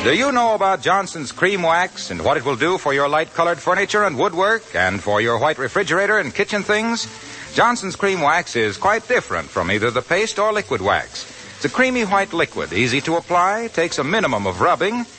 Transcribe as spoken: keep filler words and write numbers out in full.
Do you know about Johnson's Cream Wax and what it will do for your light-colored furniture and woodwork and for your white refrigerator and kitchen things? Johnson's Cream Wax is quite different from either the paste or liquid wax. It's a creamy white liquid, easy to apply, takes a minimum of rubbing,